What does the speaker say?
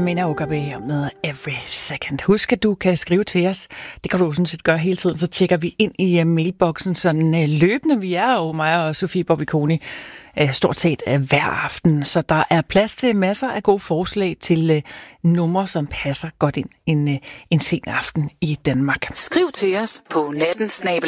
Camilla Okabe her med Every Second. Husk, at du kan skrive til os. Det kan du sådan set gøre hele tiden. Så tjekker vi ind i mailboksen sådan løbende. Vi er jo mig og Sofie Bobby-Koni stort set hver aften. Så der er plads til masser af gode forslag til numre, som passer godt ind en sen aften i Danmark. Skriv til os på nattensnabel